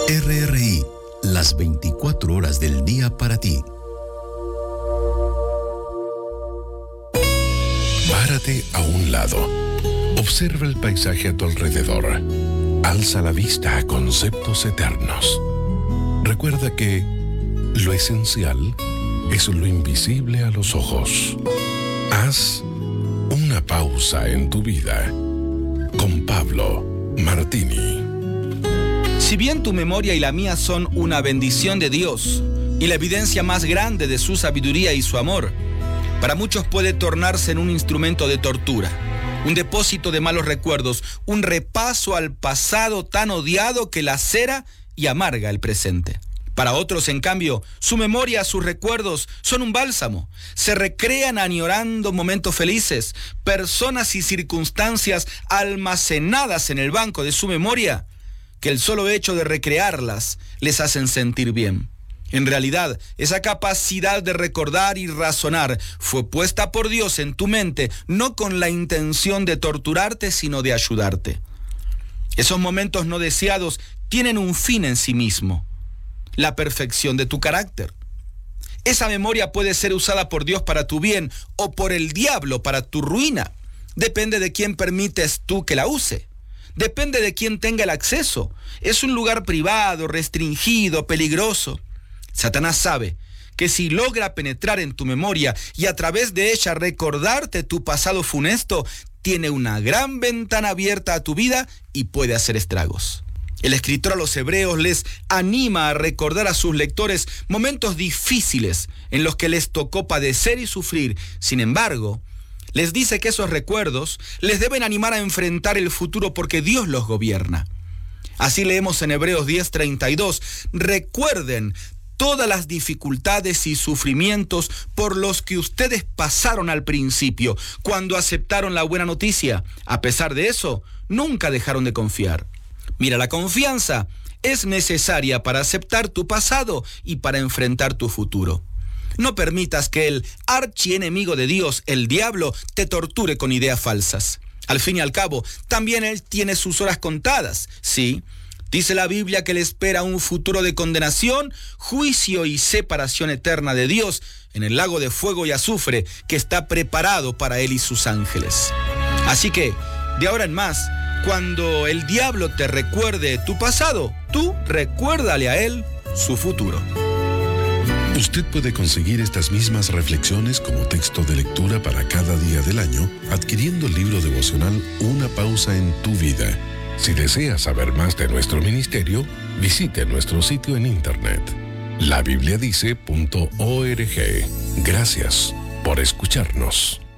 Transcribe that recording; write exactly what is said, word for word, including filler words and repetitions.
R R I, las veinticuatro horas del día para ti. Párate a un lado. Observa el paisaje a tu alrededor. Alza la vista a conceptos eternos. Recuerda que lo esencial es lo invisible a los ojos. Haz una pausa en tu vida. Con Pablo Martini. Si bien tu memoria y la mía son una bendición de Dios y la evidencia más grande de su sabiduría y su amor, para muchos puede tornarse en un instrumento de tortura, un depósito de malos recuerdos, un repaso al pasado tan odiado que lacera y amarga el presente. Para otros, en cambio, su memoria, sus recuerdos son un bálsamo. Se recrean añorando momentos felices, personas y circunstancias almacenadas en el banco de su memoria, que el solo hecho de recrearlas les hacen sentir bien. En realidad, esa capacidad de recordar y razonar fue puesta por Dios en tu mente, no con la intención de torturarte, sino de ayudarte. Esos momentos no deseados tienen un fin en sí mismo: la perfección de tu carácter. Esa memoria puede ser usada por Dios para tu bien o por el diablo para tu ruina. Depende de quién permites tú que la use. Depende de quién tenga el acceso. Es un lugar privado, restringido, peligroso. Satanás sabe que si logra penetrar en tu memoria y a través de ella recordarte tu pasado funesto, tiene una gran ventana abierta a tu vida y puede hacer estragos. El escritor a los hebreos les anima a recordar a sus lectores momentos difíciles en los que les tocó padecer y sufrir. Sin embargo, les dice que esos recuerdos les deben animar a enfrentar el futuro porque Dios los gobierna. Así leemos en Hebreos diez treinta y dos, recuerden todas las dificultades y sufrimientos por los que ustedes pasaron al principio, cuando aceptaron la buena noticia. A pesar de eso, nunca dejaron de confiar. Mira, la confianza es necesaria para aceptar tu pasado y para enfrentar tu futuro. No permitas que el archienemigo de Dios, el diablo, te torture con ideas falsas. Al fin y al cabo, también él tiene sus horas contadas, ¿sí? Dice la Biblia que le espera un futuro de condenación, juicio y separación eterna de Dios en el lago de fuego y azufre que está preparado para él y sus ángeles. Así que, de ahora en más, cuando el diablo te recuerde tu pasado, tú recuérdale a él su futuro. Usted puede conseguir estas mismas reflexiones como texto de lectura para cada día del año adquiriendo el libro devocional Una pausa en tu vida. Si desea saber más de nuestro ministerio, visite nuestro sitio en internet la biblia dice punto org. Gracias por escucharnos.